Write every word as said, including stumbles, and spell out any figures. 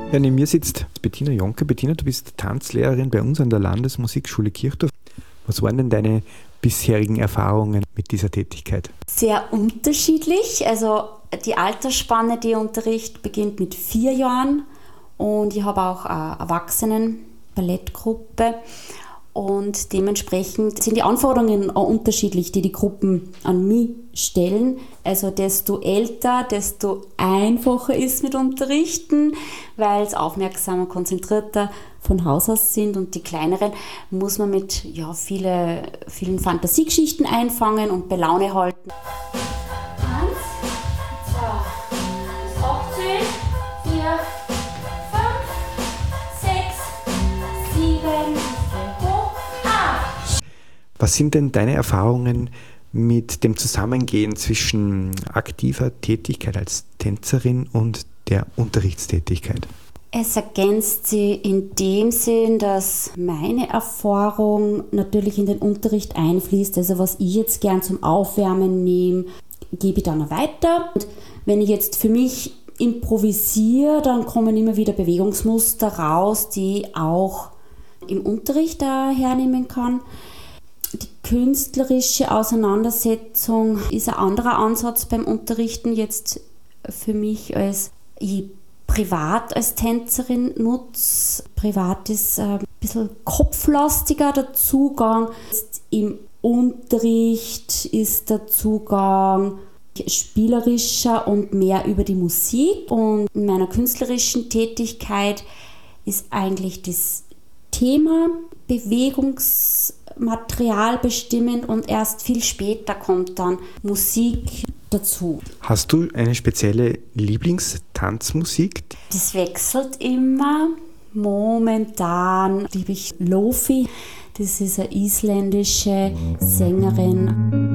Ja, neben mir sitzt Bettina Jonker. Bettina, du bist Tanzlehrerin bei uns an der Landesmusikschule Kirchdorf. Was waren denn deine bisherigen Erfahrungen mit dieser Tätigkeit? Sehr unterschiedlich. Also die Altersspanne, die ich unterrichte, beginnt mit vier Jahren und ich habe auch eine Erwachsenen-Ballettgruppe. Und dementsprechend sind die Anforderungen auch unterschiedlich, die die Gruppen an mich stellen. Also desto älter, desto einfacher ist mit Unterrichten, weil es aufmerksamer, konzentrierter von Haus aus sind. Und die kleineren muss man mit ja, viele, vielen Fantasiegeschichten einfangen und bei Laune halten. Eins, zwei, bis achtzehn, vier, fünf, sechs, sieben, Was sind denn deine Erfahrungen mit dem Zusammengehen zwischen aktiver Tätigkeit als Tänzerin und der Unterrichtstätigkeit? Es ergänzt sie in dem Sinn, dass meine Erfahrung natürlich in den Unterricht einfließt. Also was ich jetzt gern zum Aufwärmen nehme, gebe ich dann noch weiter. Und wenn ich jetzt für mich improvisiere, dann kommen immer wieder Bewegungsmuster raus, die ich auch im Unterricht da hernehmen kann. Die künstlerische Auseinandersetzung ist ein anderer Ansatz beim Unterrichten jetzt für mich, als ich privat als Tänzerin nutze. Privat ist ein bisschen kopflastiger der Zugang. Jetzt im Unterricht ist der Zugang spielerischer und mehr über die Musik. Und in meiner künstlerischen Tätigkeit ist eigentlich das Thema Bewegungsmaterial bestimmend und erst viel später kommt dann Musik dazu. Hast du eine spezielle Lieblingstanzmusik? Das wechselt immer. Momentan liebe ich Lofi. Das ist eine isländische Sängerin.